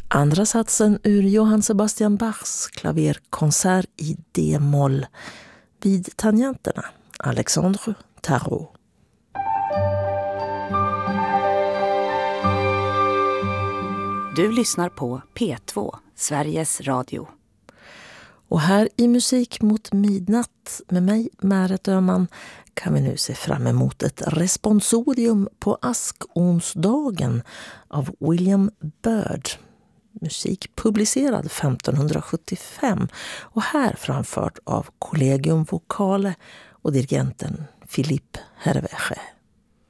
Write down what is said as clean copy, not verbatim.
Andra satsen ur Johann Sebastian Bachs klaverkonsert i D-moll. Vid tangenterna Alexandre Tarot. Du lyssnar på P2, Sveriges Radio. Och här i Musik mot midnatt med mig, Märet Öhman, kan vi nu se fram emot ett responsorium på askonsdagen av William Byrd. Musik publicerad 1575 och här framfört av Collegium Vocale och dirigenten Philippe Hervé.